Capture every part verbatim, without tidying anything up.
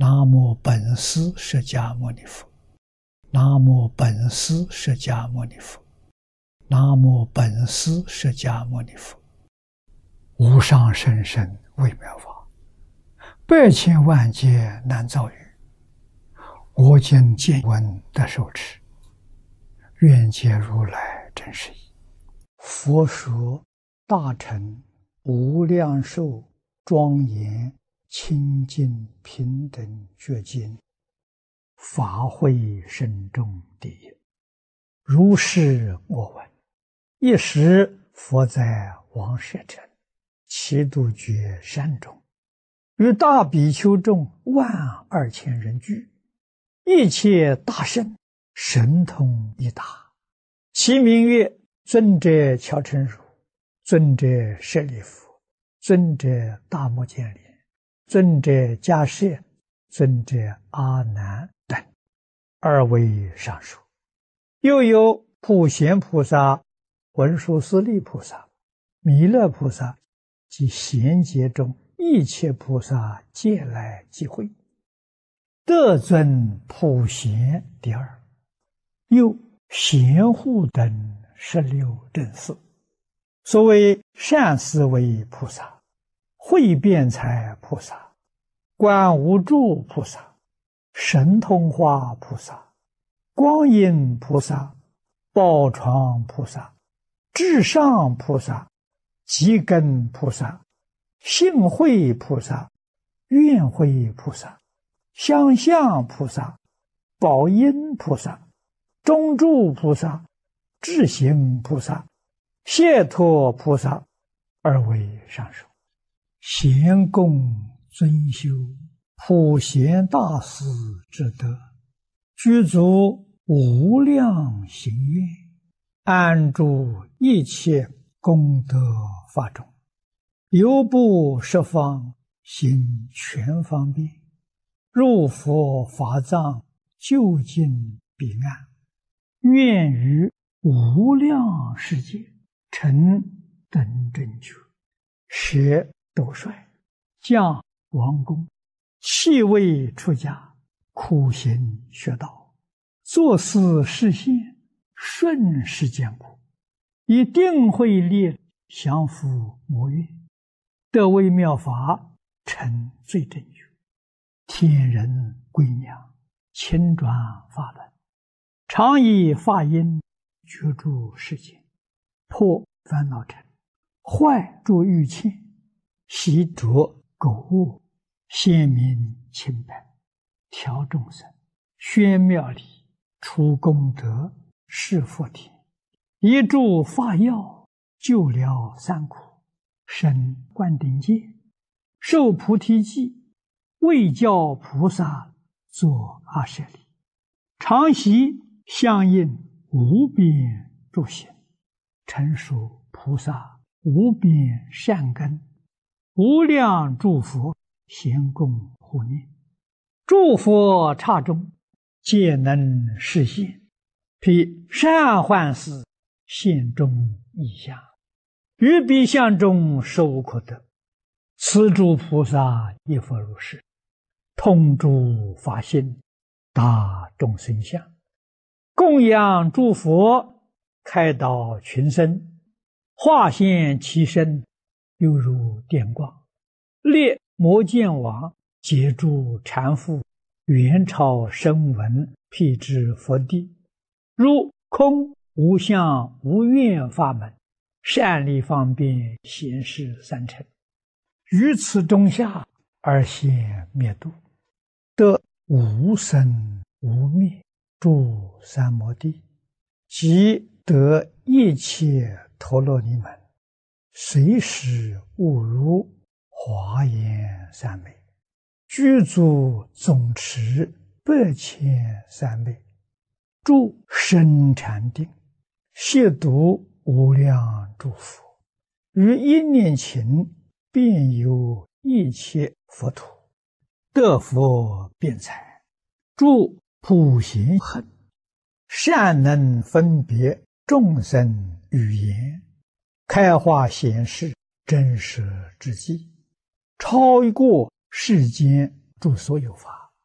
南无本师释迦牟尼佛，南无本师释迦牟尼佛，南无本师释迦牟尼佛。无上甚深微妙法，百千万劫难遭遇。我今见闻得受持，愿解如来真实义。佛说大乘无量寿庄严清净平等觉经，法会深重第一。如是我闻，一时佛在王舍城祇度觉山中，与大比丘众万二千人聚，一切大圣神通一达，其名曰尊者乔陈如、尊者舍利弗、尊者大目犍连、尊者迦叶、尊者阿难等，二位上述。又有普贤菩萨、文殊师利菩萨、弥勒菩萨及贤劫中一切菩萨皆来集会，得尊普贤第二。又贤护等十六正士，所谓善思维菩萨、慧辩才菩萨、观无住菩萨、神通化菩萨、光阴菩萨、宝床菩萨、至上菩萨、积根菩萨、性慧菩萨、愿慧菩萨、相向菩萨、宝音菩萨、中住菩萨、智行菩萨、解脱菩萨，二位上首。贤供尊修普贤大士之德，具足无量行愿，安住一切功德法中，犹不十方行全方便，入佛法藏究竟彼岸，愿于无量世界成等正觉，舍斗率，降王宫，弃位出家，苦行学道，作思示现，顺世间苦，以定慧力降伏魔怨，得微妙法，成最正觉，天人归娘，亲转法轮，常以法音觉住世间，破烦恼尘，坏诸欲欠，习着垢恶，显明清白，调众生，宣妙理，除功德，示佛田，一助法药，救了三苦，生灌顶戒，受菩提记，为教菩萨作阿舍利，常习相应无边诸行，成熟菩萨无边善根，无量诸佛咸供护念，诸佛刹中皆能示现，披善幻事现中异相，于彼相中受可得。此诸菩萨亦复如是，通诸法性，达众生相，供养诸佛，开导群生，化现其身，犹如电光，列摩犍王，解诸缠缚，元超声闻，辟支佛地，如空无相无愿法门，善利方便显示三乘，于此中下而现灭度，得无生无灭诸三摩地，即得一切陀罗尼门，随时悟如华严三昧，具足总持百千三昧，住深禅定，亵渎无量诸佛，于一念情遍游一切佛土，得佛辩才，住普贤行，善能分别众生语言，开化显示真实之际，超过世间诸所有法，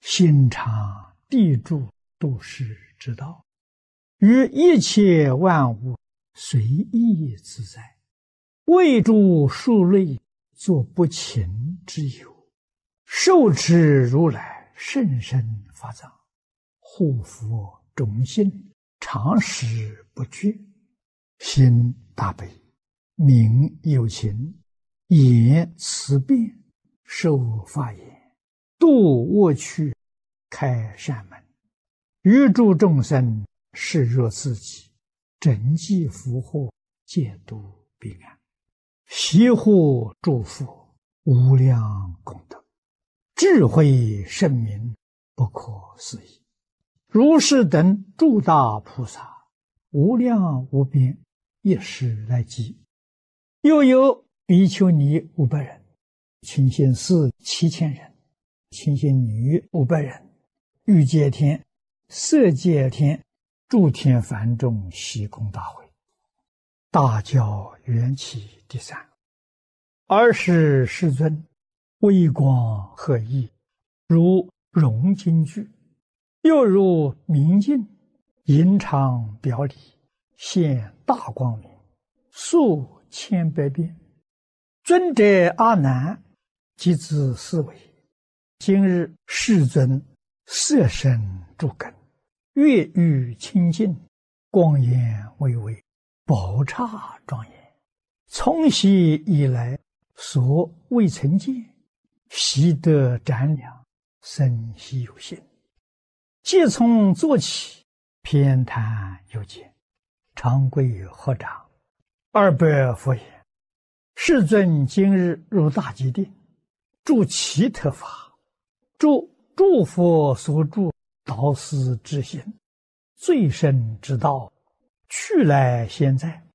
心常地住度世之道，于一切万物随意自在，为诸数类作不勤之有，受持如来甚深法藏，护佛众信，常时不绝，心大悲，名有情，言慈辩，受法言，度恶趣，开善门，于诸众生视若自己，整济福祸，戒度彼岸，悉护诸佛，无量功德，智慧圣明，不可思议。如是等诸大菩萨，无量无边，一时来集。又有比丘尼五百人，清心寺七千人，清心女五百人，欲界天、色界天、诸天梵众悉空大会。大教缘起第三。尔时世尊微光和熠，如融金具，又如明镜，隐常表里，现大光明，数千百变。尊者阿难即自思维：今日世尊色身诸根，月欲清净，光颜巍巍，宝刹庄严，从昔以来所未曾见，习得瞻量，生希有信。即从坐起，偏袒有见，长跪合掌，二百佛言：世尊今日入大吉定，住其特法，住诸佛所住导师之心，最深之道，去来现在，